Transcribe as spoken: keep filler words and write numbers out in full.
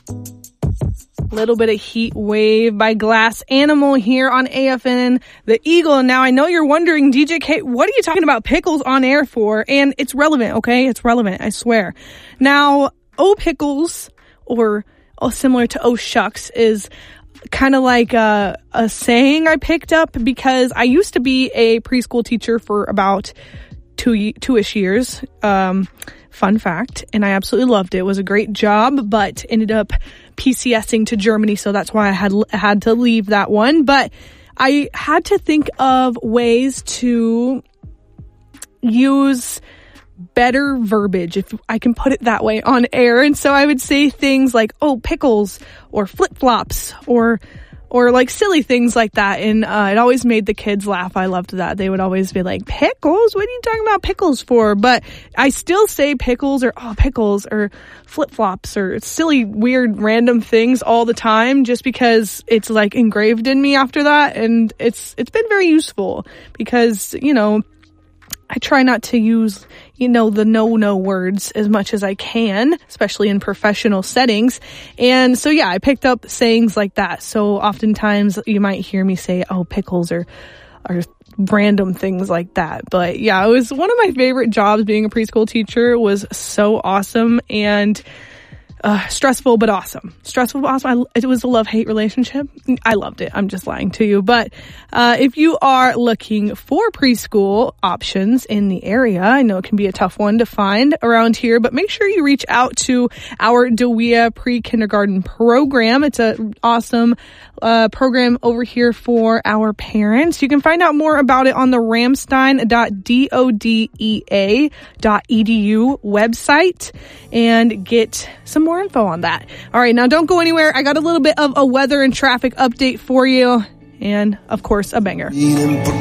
Little bit of Heat Wave by Glass Animal here on A F N The Eagle. Now, I know you're wondering, D J K, what are you talking about pickles on air for? And it's relevant, okay? It's relevant, I swear. Now, oh pickles, or oh, similar to oh shucks, is kind of like a, a saying I picked up because I used to be a preschool teacher for about two, two-ish years. Um, fun fact. And I absolutely loved it. It was a great job, but ended up PCSing to Germany, so that's why I had had to leave that one. But I had to think of ways to use better verbiage, if I can put it that way, on air. And so I would say things like, oh, pickles, or flip-flops, or or like silly things like that. And uh, it always made the kids laugh. I loved that. They would always be like, pickles? What are you talking about pickles for? But I still say pickles, or oh, pickles, or flip-flops, or silly, weird, random things all the time, just because it's like engraved in me after that. And it's it's been very useful because, you know, I try not to use, you know, the no-no words as much as I can, especially in professional settings. And so, yeah, I picked up sayings like that. So oftentimes you might hear me say, oh, pickles, or, or random things like that. But yeah, it was one of my favorite jobs. Being a preschool teacher was so awesome and Uh, stressful, but awesome. Stressful, but awesome. I, it was a love-hate relationship. I loved it. I'm just lying to you. But uh, if you are looking for preschool options in the area, I know it can be a tough one to find around here, but make sure you reach out to our DeWia pre-kindergarten program. It's an awesome uh, program over here for our parents. You can find out more about it on the ramstein dot dodea dot edu website and get some more info on that. All right, now don't go anywhere. I got a little bit of a weather and traffic update for you, and of course, a banger.